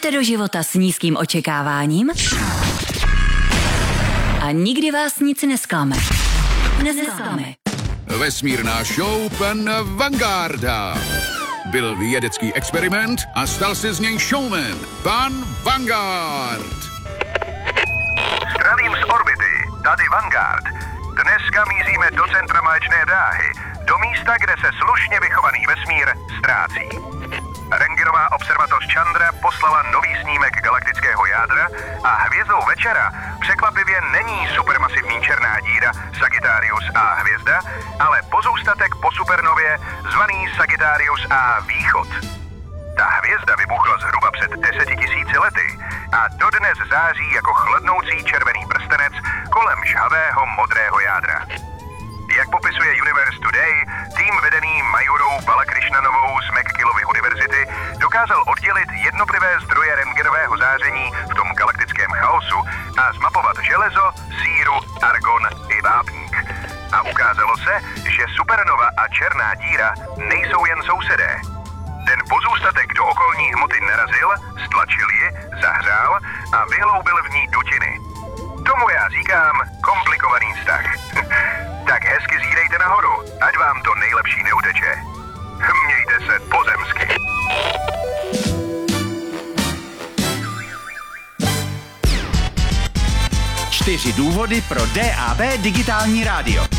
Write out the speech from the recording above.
Jdete do života s nízkým očekáváním a nikdy vás nic nesklame. Vesmírná show pan Vangarda. Byl vědecký experiment a stal se z něj showman. Pan Vanguard. Zdravím z orbity, tady Vanguard. Dneska míříme do centra Mléčné dráhy, do místa, kde se slušně vychovaný vesmír ztrácí. Rentgenová observatoř Chandra poslala nový snímek galaktického jádra a hvězdou večera překvapivě není supermasivní černá díra Sagittarius A hvězda, ale pozůstatek po supernově zvaný Sagittarius A východ. Ta hvězda vybuchla zhruba před 10 000 lety a dodnes září jako chladnoucí červený prstenec kolem žhavého modrého jádra. Jak popisuje Universe Today, tým vedený Majurou Balakrišnanovou z McGillovy univerzity dokázal oddělit jednotlivé zdroje rentgenového záření v tom galaktickém chaosu a zmapovat železo, síru, argon i vápník. A ukázalo se, že supernova a černá díra nejsou jen sousedé. Ten pozůstatek do okolní hmoty narazil, stlačil ji, zahřál a vyhloubil v ní dutiny. Tomu já říkám komplikovaný vztah. Tak hezky zídejte nahoru, ať vám to nejlepší neuteče. Mějte se pozemsky. Čtyři důvody pro DAB digitální rádio.